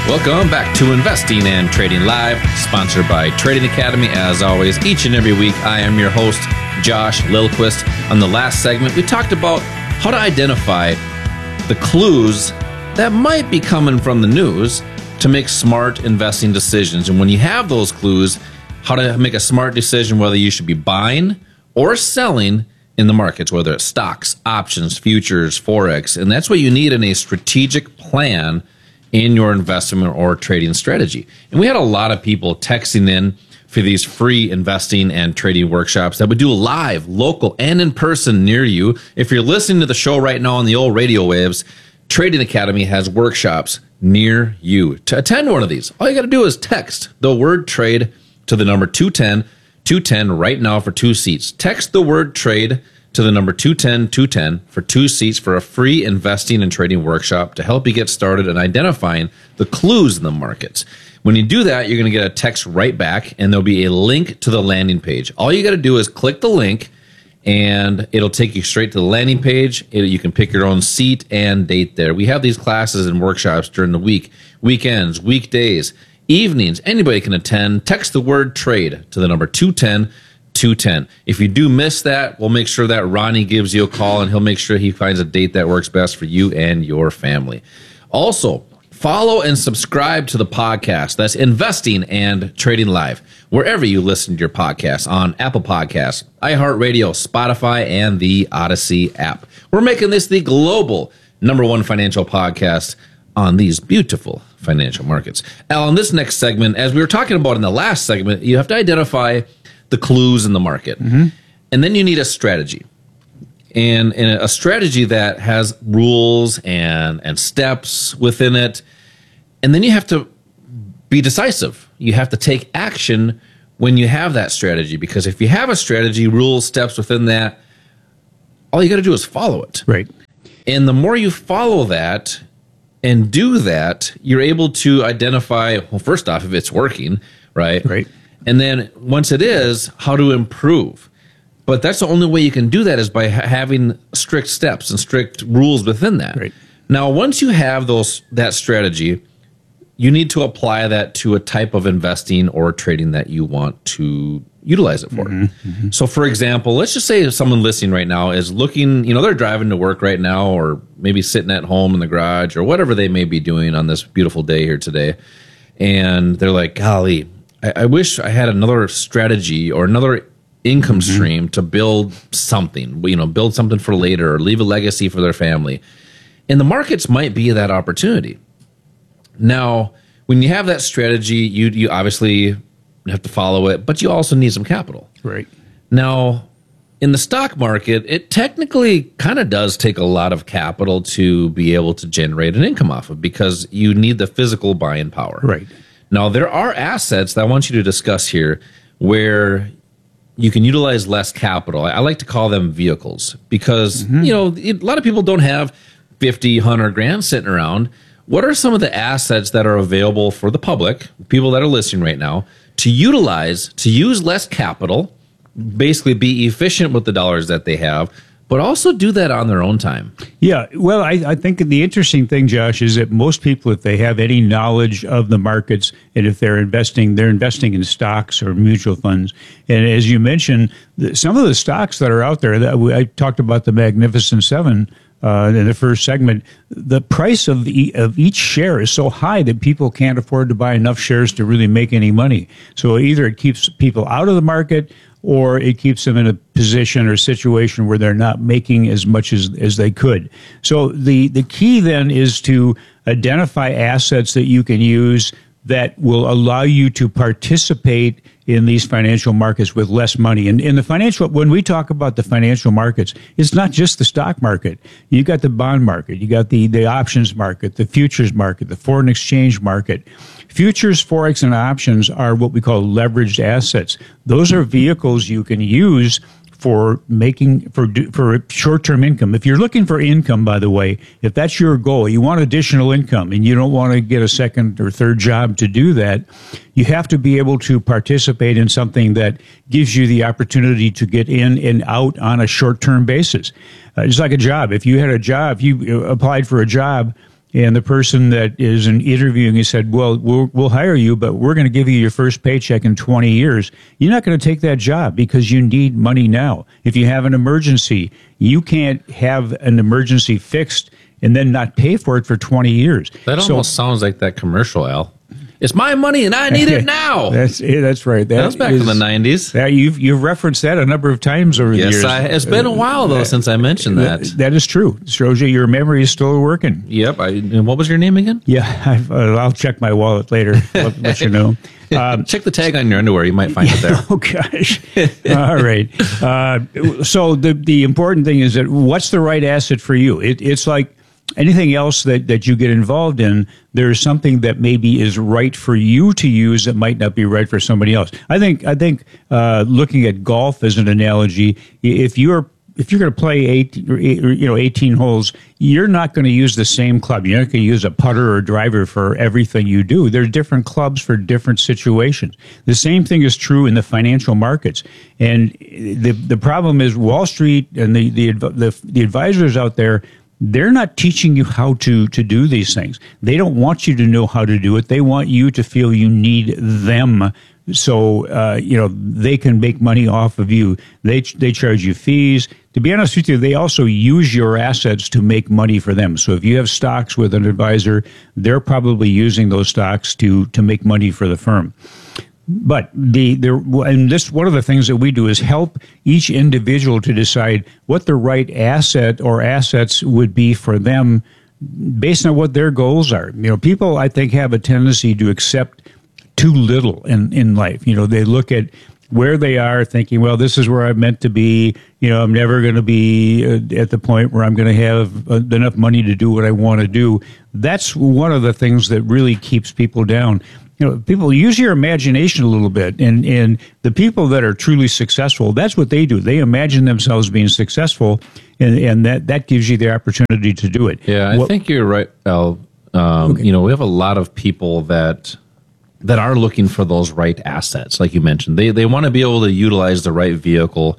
Welcome back to Investing and Trading Live, sponsored by Trading Academy. As always, each and every week, I am your host, Josh Lilquist. On the last segment, we talked about how to identify the clues that might be coming from the news to make smart investing decisions. And when you have those clues, how to make a smart decision whether you should be buying or selling in the markets, whether it's stocks, options, futures, Forex. And that's what you need in a strategic plan in your investment or trading strategy. And we had a lot of people texting in for these free investing and trading workshops that we do live, local, and in person near you. If you're listening to the show right now on the old radio waves, Trading Academy has workshops near you. To attend one of these, all you got to do is text the word trade to the number 210 right now for 2 seats. Text the word trade to the number 210 for 2 seats for a free investing and trading workshop to help you get started in identifying the clues in the markets. When you do that, you're going to get a text right back, and there'll be a link to the landing page. All you got to do is click the link, and it'll take you straight to the landing page. You can pick your own seat and date there. We have these classes and workshops during the week, weekends, weekdays, evenings. Anybody can attend. Text the word trade to the number 210. If you do miss that, we'll make sure that Ronnie gives you a call, and he'll make sure he finds a date that works best for you and your family. Also, follow and subscribe to the podcast. That's Investing and Trading Live, wherever you listen to your podcasts, on Apple Podcasts, iHeartRadio, Spotify, and the Odyssey app. We're making this the global #1 financial podcast on these beautiful financial markets. Al, in this next segment, as we were talking about in the last segment, you have to identify the clues in the market. Mm-hmm. And then you need a strategy. And a strategy that has rules and steps within it. And then you have to be decisive. You have to take action when you have that strategy. Because if you have a strategy, rules, steps within that, all you got to do is follow it. Right. And the more you follow that and do that, you're able to identify, well, first off, if it's working, right? Right. And then once it is, how to improve. But that's the only way you can do that is by having strict steps and strict rules within that. Right. Now, once you have that strategy, you need to apply that to a type of investing or trading that you want to utilize it for. Mm-hmm. Mm-hmm. So, for example, let's just say if someone listening right now is looking, they're driving to work right now, or maybe sitting at home in the garage, or whatever they may be doing on this beautiful day here today. And they're like, golly, I wish I had another strategy or another income stream to build something, build something for later or leave a legacy for their family. And the markets might be that opportunity. Now, when you have that strategy, you obviously have to follow it, but you also need some capital. Right. Now, in the stock market, it technically kind of does take a lot of capital to be able to generate an income off of, because you need the physical buying power. Right. Now, there are assets that I want you to discuss here where you can utilize less capital. I like to call them vehicles because, a lot of people don't have 50, 100 grand sitting around. What are some of the assets that are available for the public, people that are listening right now, to utilize, to use less capital, basically be efficient with the dollars that they have, but also do that on their own time? Yeah, well, I think the interesting thing, Josh, is that most people, if they have any knowledge of the markets, and if they're investing in stocks or mutual funds. And as you mentioned, some of the stocks that are out there, I talked about the Magnificent Seven in the first segment, the price of each share is so high that people can't afford to buy enough shares to really make any money. So either it keeps people out of the market, or it keeps them in a position or situation where they're not making as much as they could. So the key then is to identify assets that you can use that will allow you to participate in these financial markets with less money. And in the financial, when we talk about the financial markets, it's not just the stock market. You got the bond market, you got the options market, the futures market, the foreign exchange market. Futures, Forex, and options are what we call leveraged assets. Those are vehicles you can use for short-term income. If you're looking for income, by the way, if that's your goal, you want additional income and you don't want to get a second or third job to do that, you have to be able to participate in something that gives you the opportunity to get in and out on a short-term basis. It's like a job. If you had a job, if you applied for a job and the person that is interviewing you said, well, we'll hire you, but we're going to give you your first paycheck in 20 years, you're not going to take that job because you need money now. If you have an emergency, you can't have an emergency fixed and then not pay for it for 20 years. That almost sounds like that commercial, Al. It's my money and I need it now. That's right. That was back in the 90s. You've referenced that a number of times over the years. Yes, it's been a while, though, since I mentioned that. That is true. It shows you your memory is still working. Yep. And what was your name again? Yeah, I'll check my wallet later. Let you know. Check the tag on your underwear. You might find it there. Oh, gosh. All right. So the important thing is that what's the right asset for you? It's like anything else that you get involved in, there's something that maybe is right for you to use that might not be right for somebody else. I think looking at golf as an analogy, if you're going to play 18 holes, you're not going to use the same club. You're not going to use a putter or driver for everything you do. There's different clubs for different situations. The same thing is true in the financial markets. And the problem is Wall Street and the advisors out there, they're not teaching you how to do these things. They don't want you to know how to do it. They want you to feel you need them so they can make money off of you. They charge you fees. To be honest with you, they also use your assets to make money for them. So if you have stocks with an advisor, they're probably using those stocks to make money for the firm. But one of the things that we do is help each individual to decide what the right asset or assets would be for them based on what their goals are. People, I think, have a tendency to accept too little in life. They look at where they are thinking, well, this is where I'm meant to be. I'm never going to be at the point where I'm going to have enough money to do what I want to do. That's one of the things that really keeps people down. People use your imagination a little bit, and the people that are truly successful, that's what they do. They imagine themselves being successful, and that gives you the opportunity to do it. Yeah, I think you're right, Al. Okay. We have a lot of people that are looking for those right assets, like you mentioned. They want to be able to utilize the right vehicle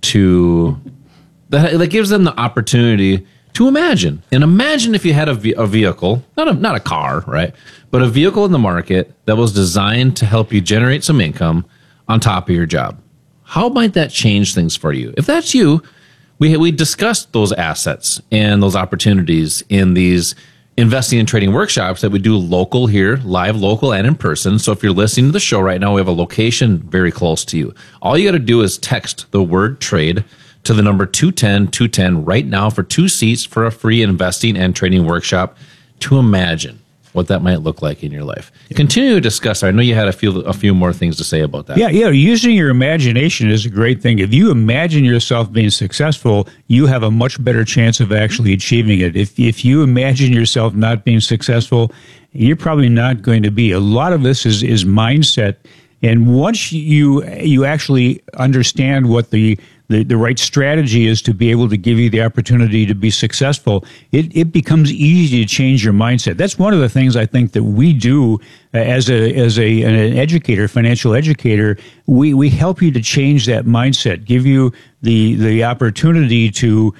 that gives them the opportunity to imagine. And imagine if you had a vehicle, not a car, right? But a vehicle in the market that was designed to help you generate some income on top of your job. How might that change things for you? If that's you, we discussed those assets and those opportunities in these investing and trading workshops that we do local here, live, local, and in person. So if you're listening to the show right now, we have a location very close to you. All you got to do is text the word trade to the number 210-210 right now for 2 seats for a free investing and trading workshop to imagine what that might look like in your life. Continue to discuss. I know you had a few more things to say about that. Yeah. Using your imagination is a great thing. If you imagine yourself being successful, you have a much better chance of actually achieving it. If you imagine yourself not being successful, you're probably not going to be. A lot of this is mindset. And once you actually understand what the right strategy is to be able to give you the opportunity to be successful, it becomes easy to change your mindset. That's one of the things I think that we do as an educator, financial educator. We help you to change that mindset, give you the opportunity to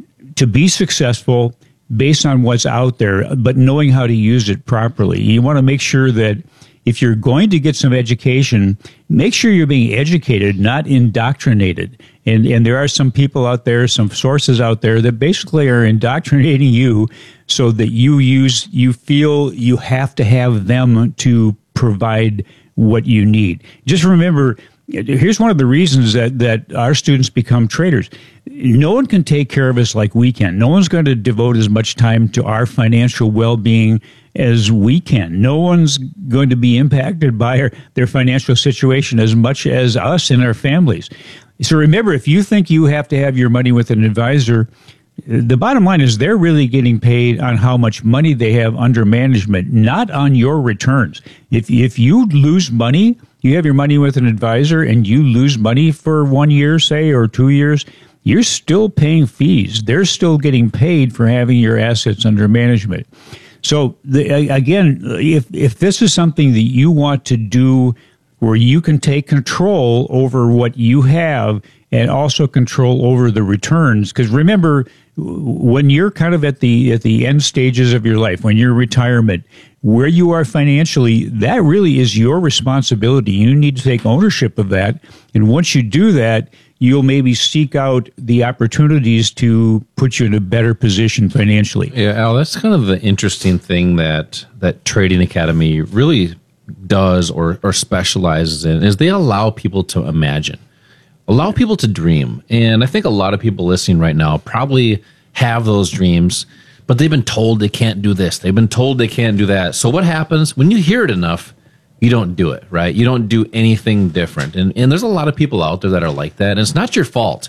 be successful based on what's out there, but knowing how to use it properly. You want to make sure that if you're going to get some education, make sure you're being educated, not indoctrinated. And there are some people out there, some sources out there that basically are indoctrinating you so that you feel you have to have them to provide what you need. Just remember, here's one of the reasons that our students become traders. No one can take care of us like we can. No one's going to devote as much time to our financial well-being as we can. No one's going to be impacted by their financial situation as much as us and our families. So remember, if you think you have to have your money with an advisor, the bottom line is they're really getting paid on how much money they have under management, not on your returns. If you lose money, you have your money with an advisor and you lose money for 1 year, say, or 2 years, you're still paying fees. They're still getting paid for having your assets under management. So again, if this is something that you want to do where you can take control over what you have and also control over the returns, because remember, when you're kind of at the end stages of your life, when you're retirement, where you are financially, that really is your responsibility. You need to take ownership of that. And once you do that, you'll maybe seek out the opportunities to put you in a better position financially. Yeah, Al, that's kind of the interesting thing that Trading Academy really does or specializes in, is they allow people to imagine, allow people to dream. And I think a lot of people listening right now probably have those dreams, but they've been told they can't do this. They've been told they can't do that. So what happens when you hear it enough? You don't do it, right? You don't do anything different. And there's a lot of people out there that are like that, and it's not your fault.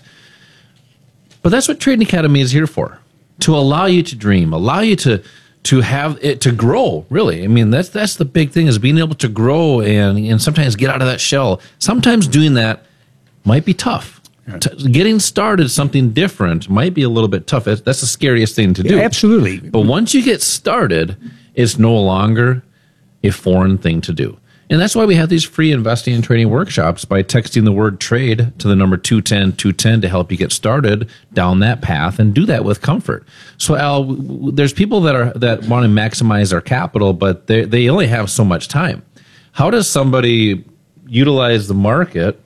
But that's what Trading Academy is here for, to allow you to dream, allow you to have it, to grow, really. I mean, that's the big thing, is being able to grow and sometimes get out of that shell. Sometimes doing that might be tough. Getting started something different might be a little bit tough. That's the scariest thing to do. Yeah, absolutely. But once you get started, it's no longer a foreign thing to do. And that's why we have these free investing and trading workshops by texting the word trade to the number 210-210 to help you get started down that path and do that with comfort. So Al, there's people that want to maximize their capital, but they only have so much time. How does somebody utilize the market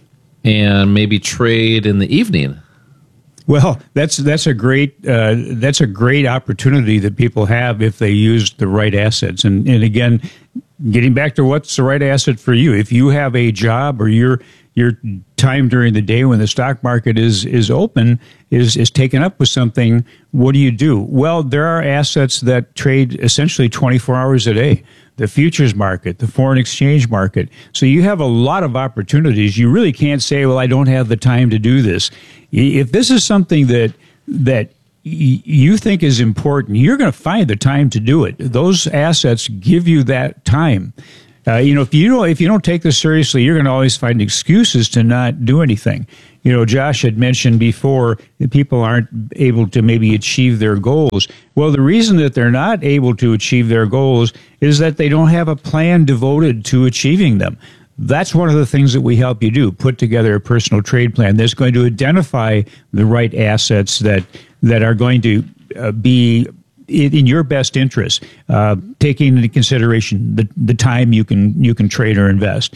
and maybe trade in the evening? Well, that's a great opportunity that people have if they use the right assets. And again, getting back to what's the right asset for you. If you have a job, or your time during the day when the stock market is open is taken up with something, what do? Well, there are assets that trade essentially 24 hours a day. The futures market, the foreign exchange market. So you have a lot of opportunities. You really can't say, well, I don't have the time to do this. If this is something that you think is important, you're going to find the time to do it. Those assets give you that time. If you don't take this seriously, you're going to always find excuses to not do anything. Josh had mentioned before that people aren't able to maybe achieve their goals. Well, the reason that they're not able to achieve their goals is that they don't have a plan devoted to achieving them. That's one of the things that we help you do, put together a personal trade plan that's going to identify the right assets that are going to be in your best interest, taking into consideration the time you can trade or invest.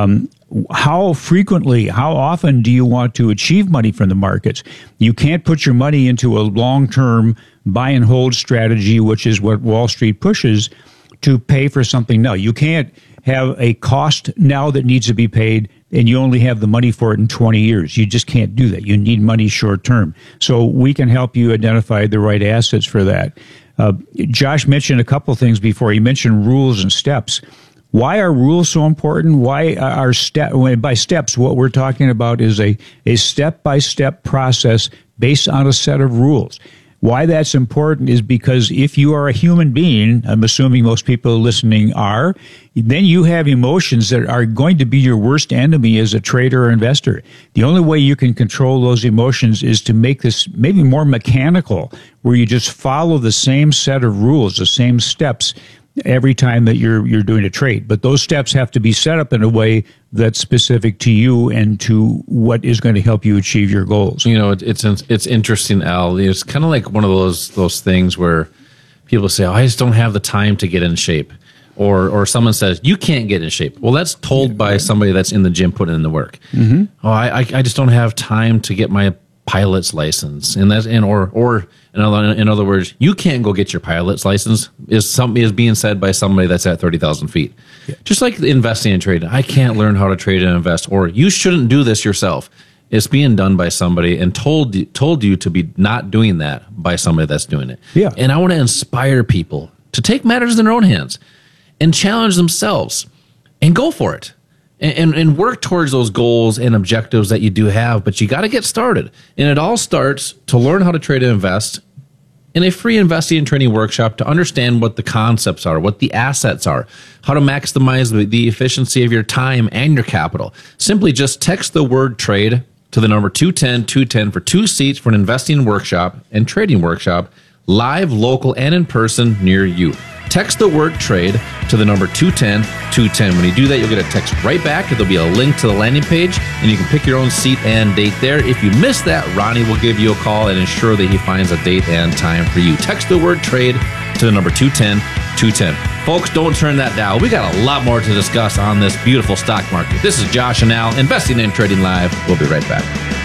How frequently, how often do you want to achieve money from the markets? You can't put your money into a long-term buy and hold strategy, which is what Wall Street pushes, to pay for something now. You can't have a cost now that needs to be paid, and you only have the money for it in 20 years. You just can't do that. You need money short term. So we can help you identify the right assets for that. Josh mentioned a couple things before. He mentioned rules and steps. Why are rules so important? Why are by steps, what we're talking about is a step-by-step process based on a set of rules. Why that's important is because if you are a human being, I'm assuming most people listening are, then you have emotions that are going to be your worst enemy as a trader or investor. The only way you can control those emotions is to make this maybe more mechanical, where you just follow the same set of rules, the same steps every time that you're doing a trade. But those steps have to be set up in a way that's specific to you and to what is going to help you achieve your goals. It's interesting, Al. It's kind of like one of those things where people say, "Oh, I just don't have the time to get in shape," or someone says, "You can't get in shape." Well, that's told by somebody that's in the gym putting in the work. Mm-hmm. Oh, I just don't have time to get my pilot's license, and or in other words, you can't go get your pilot's license is being said by somebody that's at 30,000 feet. Yeah. Just like investing and trading, I can't learn how to trade and invest, or you shouldn't do this yourself. It's being done by somebody and told you to be not doing that by somebody that's doing it. Yeah. And I want to inspire people to take matters in their own hands and challenge themselves and go for it. And work towards those goals and objectives that you do have, but you got to get started. And it all starts to learn how to trade and invest in a free investing and trading workshop to understand what the concepts are, what the assets are, how to maximize the efficiency of your time and your capital. Simply just text the word trade to the number 210-210 for 2 seats for an investing workshop and trading workshop. live, local, and in person near you. Text the word trade to the number 210-210. When you do that, you'll get a text right back. There'll be a link to the landing page, and you can pick your own seat and date there. If you miss that, Ronnie will give you a call and ensure that he finds a date and time for you. Text the word trade to the number 210-210. Folks, don't turn that dial. We got a lot more to discuss on this beautiful stock market. This is Josh and Al, Investing and Trading Live. We'll be right back.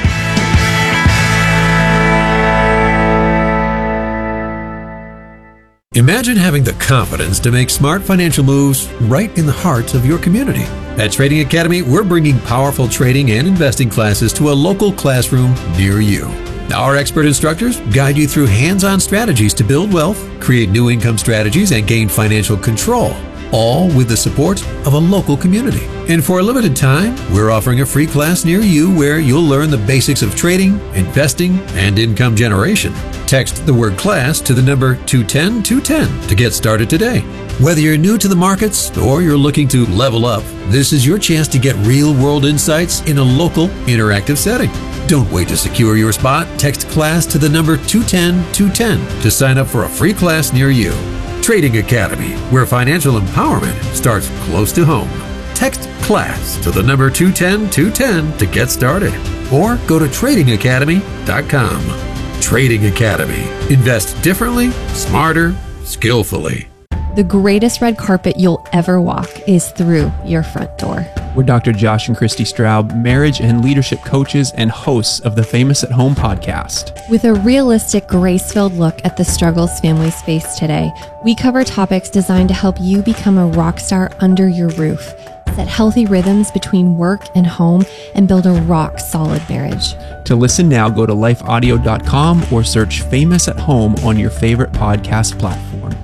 Imagine having the confidence to make smart financial moves right in the heart of your community. At Trading Academy, we're bringing powerful trading and investing classes to a local classroom near you. Our expert instructors guide you through hands-on strategies to build wealth, create new income strategies, and gain financial control, all with the support of a local community. And for a limited time, we're offering a free class near you where you'll learn the basics of trading, investing, and income generation. Text the word class to the number 210-210 to get started today. Whether you're new to the markets or you're looking to level up, this is your chance to get real-world insights in a local, interactive setting. Don't wait to secure your spot. Text class to the number 210-210 to sign up for a free class near you. Trading Academy, where financial empowerment starts close to home. Text class to the number 210-210 to get started, or go to tradingacademy.com. Trading Academy. Invest differently, smarter, skillfully. The greatest red carpet you'll ever walk is through your front door. We're Dr. Josh and Christy Straub, marriage and leadership coaches and hosts of the Famous at Home podcast. With a realistic, grace-filled look at the struggles families face today, we cover topics designed to help you become a rock star under your roof, set healthy rhythms between work and home, and build a rock-solid marriage. To listen now, go to lifeaudio.com or search Famous at Home on your favorite podcast platform.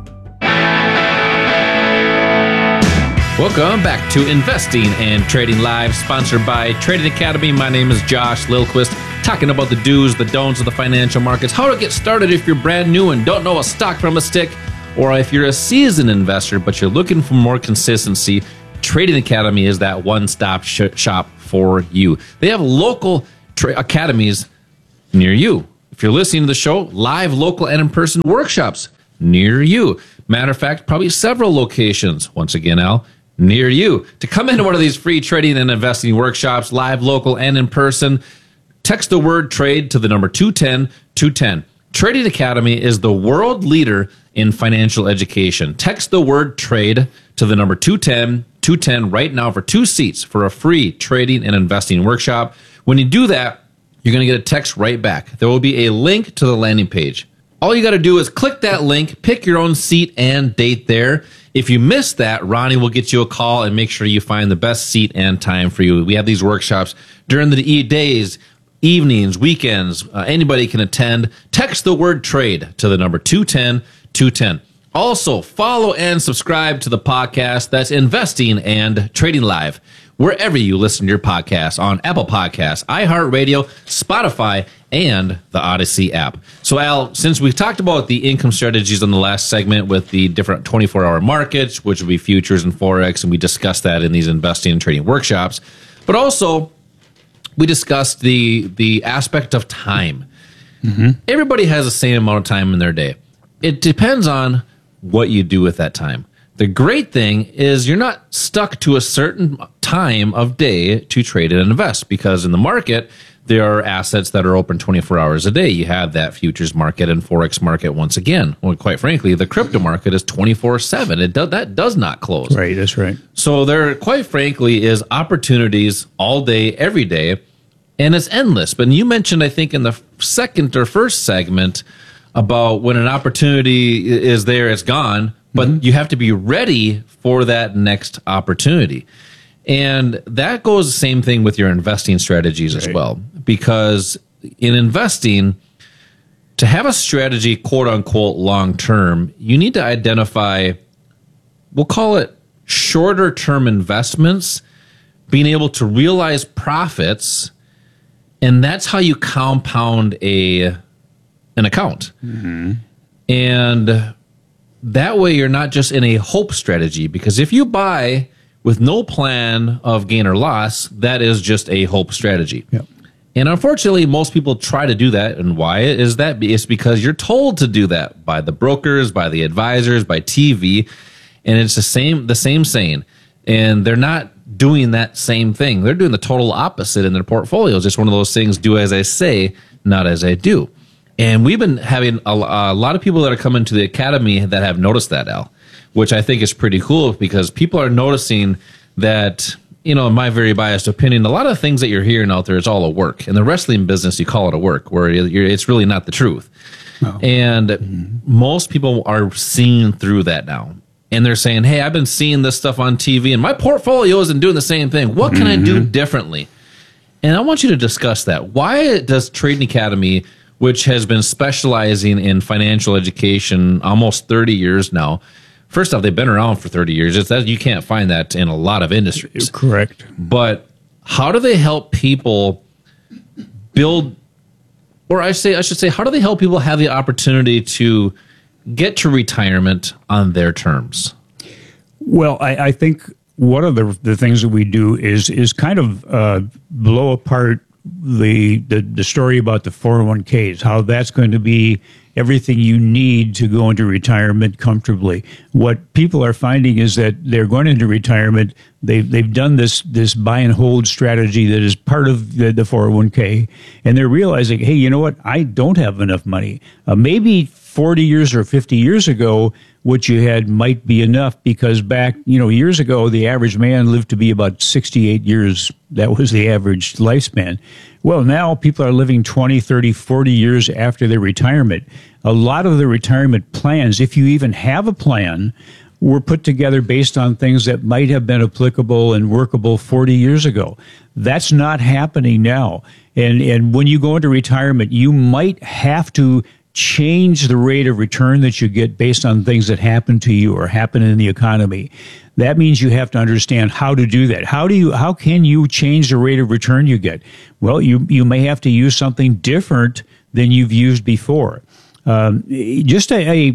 Welcome back to Investing and Trading Live, sponsored by Trading Academy. My name is Josh Lilquist, talking about the do's, the don'ts of the financial markets, how to get started if you're brand new and don't know a stock from a stick, or if you're a seasoned investor but you're looking for more consistency. Trading Academy is that one-stop shop for you. They have local academies near you. If you're listening to the show, live, local, and in-person workshops near you. Matter of fact, probably several locations, once again, Al, near you. To come into one of these free trading and investing workshops, live, local, and in person, text the word trade to the number 210-210. Trading Academy is the world leader in financial education. Text the word trade to the number 210-210 right now for 2 seats for a free trading and investing workshop. When you do that, you're going to get a text right back. There will be a link to the landing page. All you got to do is click that link, pick your own seat and date there. If you miss that, Ronnie will get you a call and make sure you find the best seat and time for you. We have these workshops during the days, evenings, weekends. Anybody can attend. Text the word trade to the number 210-210. Also, follow and subscribe to the podcast. That's Investing and Trading Live, wherever you listen to your podcasts, on Apple Podcasts, iHeartRadio, Spotify, and the Odyssey app. So, Al, since we've talked about the income strategies in the last segment with the different 24-hour markets, which would be futures and Forex, and we discussed that in these investing and trading workshops, but also we discussed the aspect of time. Mm-hmm. Everybody has the same amount of time in their day. It depends on what you do with that time. The great thing is you're not stuck to a certain time of day to trade and invest, because in the market, there are assets that are open 24 hours a day. You have that futures market and Forex market once again. Well, quite frankly, the crypto market is 24/7. That does not close. Right, that's right. So there, quite frankly, is opportunities all day, every day, and it's endless. But you mentioned, I think, in the second or first segment about when an opportunity is there, it's gone, but you have to be ready for that next opportunity. And that goes the same thing with your investing strategies as well, because in investing, to have a strategy, quote unquote, long term, you need to identify, we'll call it shorter term investments, being able to realize profits, and that's how you compound an account. Mm-hmm. And that way you're not just in a hope strategy, because if you buy with no plan of gain or loss, that is just a hope strategy. Yep. And unfortunately, most people try to do that. And why is that? It's because you're told to do that by the brokers, by the advisors, by TV. And it's the same saying. And they're not doing that same thing. They're doing the total opposite in their portfolios. It's one of those things, do as I say, not as I do. And we've been having a lot of people that are coming to the academy that have noticed that, Al, which I think is pretty cool because people are noticing that, in my very biased opinion, a lot of things that you're hearing out there is all a work. In the wrestling business, you call it a work, where it's really not the truth. Oh. And most people are seeing through that now. And they're saying, hey, I've been seeing this stuff on TV and my portfolio isn't doing the same thing. What can I do differently? And I want you to discuss that. Why does Trading Academy, which has been specializing in financial education almost 30 years now, first off, they've been around for 30 years. It's that you can't find that in a lot of industries. Correct. But how do they help people build, or I should say, how do they help people have the opportunity to get to retirement on their terms? Well, I think one of the things that we do is kind of blow apart the story about the 401ks, how that's going to be everything you need to go into retirement comfortably. What people are finding is that they're going into retirement. They've done this buy and hold strategy that is part of the 401k, and they're realizing, hey, you know what? I don't have enough money. Maybe 40 years or 50 years ago, what you had might be enough because back, years ago, the average man lived to be about 68 years. That was the average lifespan. Well, now people are living 20, 30, 40 years after their retirement. A lot of the retirement plans, if you even have a plan, were put together based on things that might have been applicable and workable 40 years ago. That's not happening now. And when you go into retirement, you might have to change the rate of return that you get based on things that happen to you or happen in the economy. That means you have to understand how to do that. How can you change the rate of return you get? Well, you may have to use something different than you've used before. Just a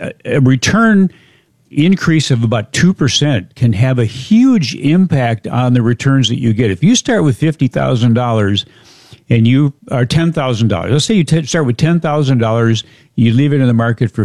return increase of about 2% can have a huge impact on the returns that you get. If you start with $50,000 and you are $10,000, let's say you start with $10,000, you leave it in the market for